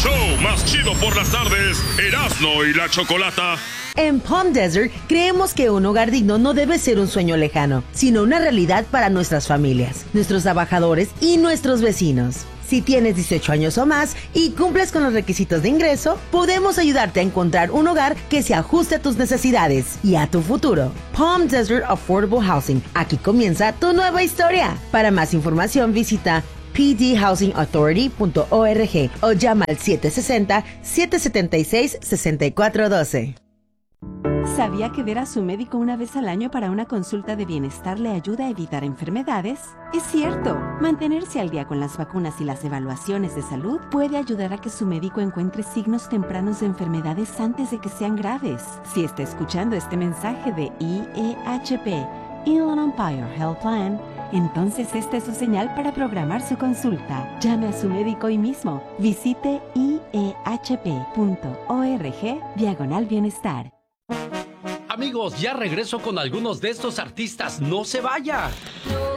show más chido por las tardes, Erasmo y la Chocolata. En Palm Desert creemos que un hogar digno no debe ser un sueño lejano, sino una realidad para nuestras familias, nuestros trabajadores y nuestros vecinos. Si tienes 18 años o más y cumples con los requisitos de ingreso, podemos ayudarte a encontrar un hogar que se ajuste a tus necesidades y a tu futuro. Palm Desert Affordable Housing. Aquí comienza tu nueva historia. Para más información visita pdhousingauthority.org o llama al 760-776-6412. ¿Sabía que ver a su médico una vez al año para una consulta de bienestar le ayuda a evitar enfermedades? Es cierto, mantenerse al día con las vacunas y las evaluaciones de salud puede ayudar a que su médico encuentre signos tempranos de enfermedades antes de que sean graves. Si está escuchando este mensaje de IEHP, Inland Empire Health Plan, entonces esta es su señal para programar su consulta. Llame a su médico hoy mismo. Visite iehp.org/bienestar. Amigos, ya regreso con algunos de estos artistas. ¡No se vaya!